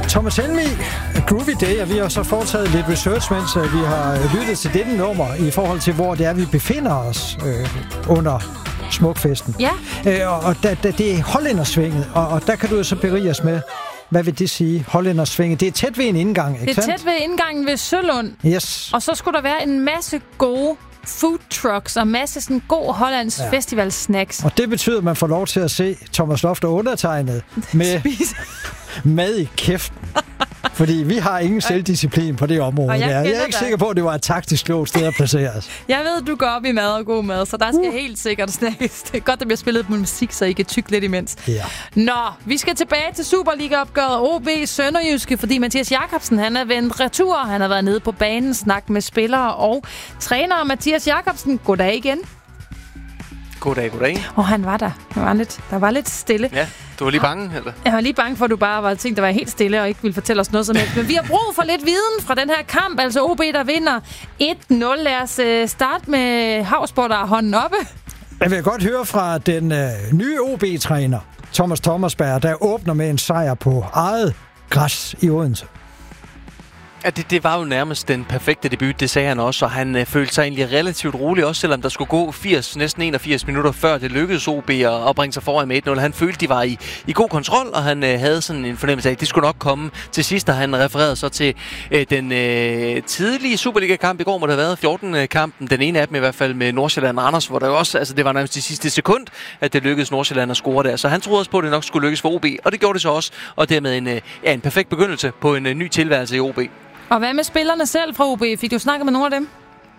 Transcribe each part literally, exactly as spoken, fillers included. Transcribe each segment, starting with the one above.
Thomas Helmig, Groovy Day, og vi har så foretaget lidt research, mens vi har lyttet til dette nummer i forhold til, hvor det er, vi befinder os øh, under Smukfesten. Ja. Øh, og da, da, det er hollændersvinget, og, og der kan du så berige os med, hvad vil det sige, hollændersvinget? Det er tæt ved en indgang, ikke Det er sandt? tæt ved indgangen ved Sølund. Yes. Og så skulle der være en masse gode food trucks og masse sådan god hollandsk ja. festivalsnacks. Og det betyder, at man får lov til at se Thomas Loft og undertegnet med mad i kæften. Fordi vi har ingen selvdisciplin på det område. Jeg, jeg er ikke dig. sikker på, at det var et taktisk klogt sted at placere os. Jeg ved, du går op i mad og god mad, så der skal uh. helt sikkert snakkes. Det er godt, der bliver spillet med musik, så I kan tygge lidt imens. Ja. Nå, vi skal tilbage til Superliga-opgøret O B Sønderjyske, fordi Mathias Jakobsen, han er vendt retur. Han har været nede på banen, snakket med spillere og trænere. Mathias Jakobsen, goddag igen. Goddag, goddag. Og han var der. Der var lidt, der var lidt stille. Ja, du var lige bange, eller? Jeg var lige bange for, at du bare var tænkt at være helt stille og ikke ville fortælle os noget som helst. Men vi har brug for lidt viden fra den her kamp. Altså O B, der vinder et nul. Lad os øh, starte med Havsborg, der har hånden oppe. Jeg vil godt høre fra den øh, nye O B-træner, Thomas Thomasberg, der åbner med en sejr på eget græs i Odense. Ja, det, det var jo nærmest den perfekte debut, det sagde han også, og han øh, følte sig egentlig relativt rolig, også selvom der skulle gå firs, næsten enogfirs minutter før det lykkedes O B at, at bringe sig foran med et nul. Han følte, de var i, i god kontrol, og han øh, havde sådan en fornemmelse af, at det skulle nok komme til sidst, og han refererede så til øh, den øh, tidlige Superliga-kamp i går, må det have været fjorten-kampen, den ene af dem i hvert fald med Nordsjælland og Randers, hvor der jo også, altså det var nærmest de sidste sekund, at det lykkedes Nordsjælland at score der. Så han troede også på, at det nok skulle lykkes for O B, og det gjorde det så også, og dermed en, øh, ja, en perfekt begyndelse på en øh, ny tilværelse i O B. Og hvad med spillerne selv fra O B? Fik du snakket med nogle af dem?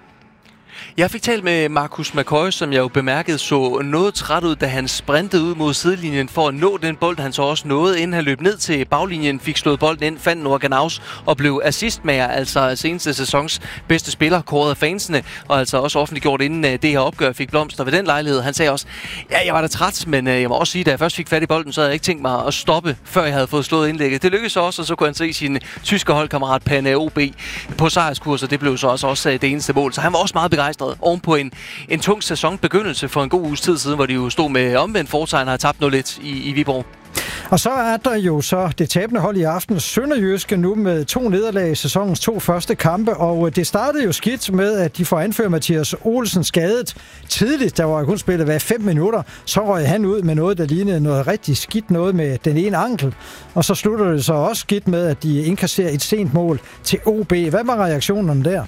Jeg fik talt med Marcus McCoy, som jeg jo bemærkede så noget træt ud, da han sprintede ud mod sidelinjen for at nå den bold, han så også nåede, inden han løb ned til baglinjen, fik slået bolden ind, fandt Noah Ganaus og blev assistmager, altså seneste sæsons bedste spiller, kåret af fansene, og altså også offentliggjort inden det her opgør fik blomster ved den lejlighed. Han sagde også, ja, jeg var da træt, men jeg må også sige, da jeg først fik fat i bolden, så havde jeg ikke tænkt mig at stoppe, før jeg havde fået slået indlægget. Det lykkedes også, og så kunne han se sin tyske holdkammerat Pane O B på sejrskurs, og det blev så også, også det eneste mål. Så han var også meget begejstret oven på en, en tung sæsonbegyndelse for en god uges tid siden, hvor de jo stod med omvendt fortegn og har tabt nul et i, i Viborg. Og så er der jo så det tabende hold i aften, Sønderjyske, nu med to nederlag i sæsonens to første kampe, og det startede jo skidt med, at de får anført Mathias Olsen skadet tidligt, der var kun spillet hver fem minutter, så røg han ud med noget, der lignede noget rigtig skidt, noget med den ene ankel, og så slutter det så også skidt med, at de indkasserer et sent mål til O B. Hvad var reaktionerne der?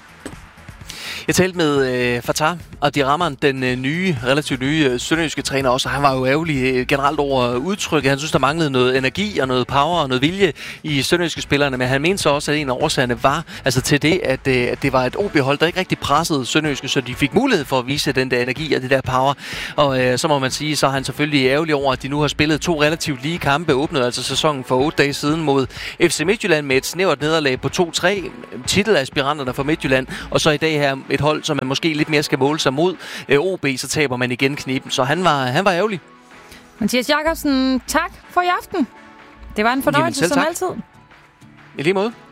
Jeg talte med øh, Fatah Abdirahman, den øh, nye, relativt nye øh, sønderjyske træner også, og han var jo ærgerlig øh, generelt over udtrykket. Han synes, der manglede noget energi og noget power og noget vilje i sønderjyske spillerne, men han mente så også, at en af årsagerne var altså til det, at, øh, at det var et O B-hold, der ikke rigtig pressede sønderjyske, så de fik mulighed for at vise den der energi og det der power. Og øh, så må man sige, så er han selvfølgelig ærgerlig over, at de nu har spillet to relativt lige kampe, åbnede altså sæsonen for otte dage siden mod F C Midtjylland med et snævert nederlag på to tre, titelaspiranterne fra Midtjylland, og så i dag her et hold, som man måske lidt mere skal måle sig mod øh, O B, så taber man igen kniben. Så han var, han var ærgerlig. Mathias Jakobsen, tak for i aften. Det var en fornøjelse som altid. I lige måde.